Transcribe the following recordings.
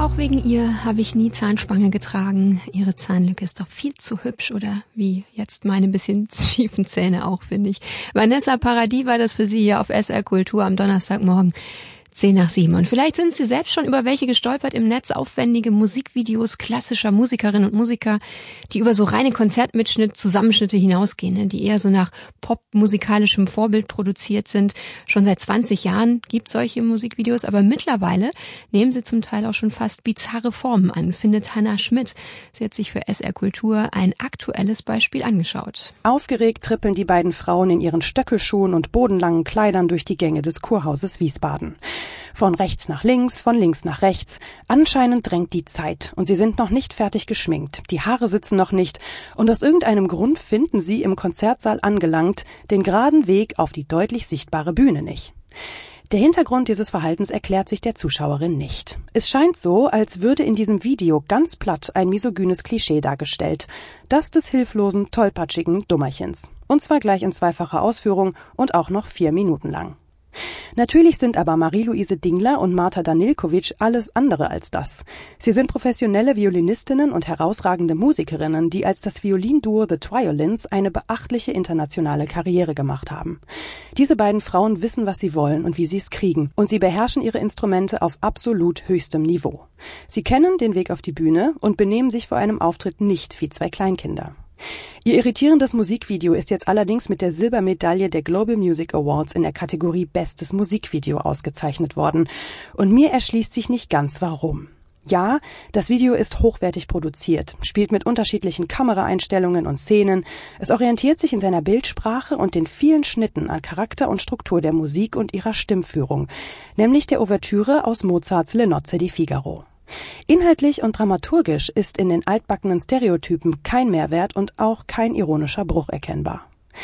Auch wegen ihr habe ich nie Zahnspange getragen. Ihre Zahnlücke ist doch viel zu hübsch, oder wie jetzt meine bisschen schiefen Zähne auch, finde ich. Vanessa Paradis war das für Sie hier auf SR Kultur am Donnerstagmorgen. 6:10. Und vielleicht sind Sie selbst schon über welche gestolpert im Netz, aufwendige Musikvideos klassischer Musikerinnen und Musiker, die über so reine Zusammenschnitte hinausgehen, die eher so nach popmusikalischem Vorbild produziert sind. Schon seit 20 Jahren gibt es solche Musikvideos, aber mittlerweile nehmen sie zum Teil auch schon fast bizarre Formen an, findet Hannah Schmidt. Sie hat sich für SR Kultur ein aktuelles Beispiel angeschaut. Aufgeregt trippeln die beiden Frauen in ihren Stöckelschuhen und bodenlangen Kleidern durch die Gänge des Kurhauses Wiesbaden. Von rechts nach links, von links nach rechts. Anscheinend drängt die Zeit und sie sind noch nicht fertig geschminkt. Die Haare sitzen noch nicht und aus irgendeinem Grund finden sie im Konzertsaal angelangt den geraden Weg auf die deutlich sichtbare Bühne nicht. Der Hintergrund dieses Verhaltens erklärt sich der Zuschauerin nicht. Es scheint so, als würde in diesem Video ganz platt ein misogynes Klischee dargestellt. Das des hilflosen, tollpatschigen Dummerchens. Und zwar gleich in zweifacher Ausführung und auch noch 4 Minuten lang. Natürlich sind aber Marie-Louise Dingler und Marta Danilkovic alles andere als das. Sie sind professionelle Violinistinnen und herausragende Musikerinnen, die als das Violinduo The Twiolins eine beachtliche internationale Karriere gemacht haben. Diese beiden Frauen wissen, was sie wollen und wie sie es kriegen, und sie beherrschen ihre Instrumente auf absolut höchstem Niveau. Sie kennen den Weg auf die Bühne und benehmen sich vor einem Auftritt nicht wie 2 Kleinkinder. Ihr irritierendes Musikvideo ist jetzt allerdings mit der Silbermedaille der Global Music Awards in der Kategorie Bestes Musikvideo ausgezeichnet worden. Und mir erschließt sich nicht ganz, warum. Ja, das Video ist hochwertig produziert, spielt mit unterschiedlichen Kameraeinstellungen und Szenen. Es orientiert sich in seiner Bildsprache und den vielen Schnitten an Charakter und Struktur der Musik und ihrer Stimmführung, nämlich der Ouvertüre aus Mozarts Le Nozze di Figaro. Inhaltlich und dramaturgisch ist in den altbackenen Stereotypen kein Mehrwert und auch kein ironischer Bruch erkennbar.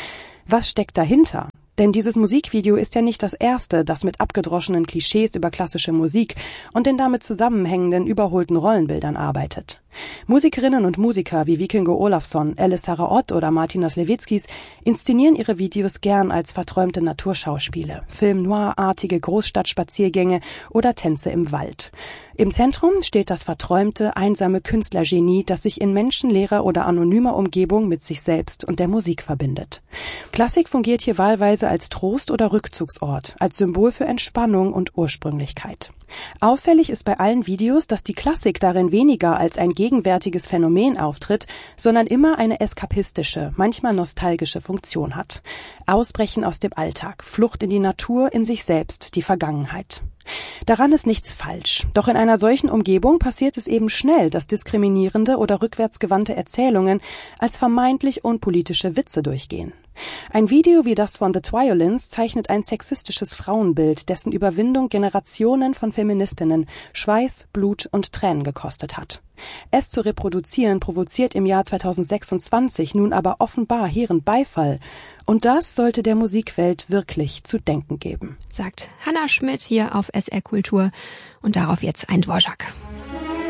Was steckt dahinter? Denn dieses Musikvideo ist ja nicht das erste, das mit abgedroschenen Klischees über klassische Musik und den damit zusammenhängenden überholten Rollenbildern arbeitet. Musikerinnen und Musiker wie Víkingur Ólafsson, Elis-Sara Ott oder Martinas Lewickis inszenieren ihre Videos gern als verträumte Naturschauspiele, Film-Noir-artige Großstadtspaziergänge oder Tänze im Wald. Im Zentrum steht das verträumte, einsame Künstlergenie, das sich in menschenleerer oder anonymer Umgebung mit sich selbst und der Musik verbindet. Klassik fungiert hier wahlweise als Trost- oder Rückzugsort, als Symbol für Entspannung und Ursprünglichkeit. Auffällig ist bei allen Videos, dass die Klassik darin weniger als ein gegenwärtiges Phänomen auftritt, sondern immer eine eskapistische, manchmal nostalgische Funktion hat. Ausbrechen aus dem Alltag, Flucht in die Natur, in sich selbst, die Vergangenheit. Daran ist nichts falsch, doch in einer solchen Umgebung passiert es eben schnell, dass diskriminierende oder rückwärtsgewandte Erzählungen als vermeintlich unpolitische Witze durchgehen. Ein Video wie das von The Twiolins zeichnet ein sexistisches Frauenbild, dessen Überwindung Generationen von Feministinnen Schweiß, Blut und Tränen gekostet hat. Es zu reproduzieren provoziert im Jahr 2026 nun aber offenbar hehren Beifall. Und das sollte der Musikwelt wirklich zu denken geben. Sagt Hannah Schmidt hier auf SR Kultur. Und darauf jetzt ein Dvorak.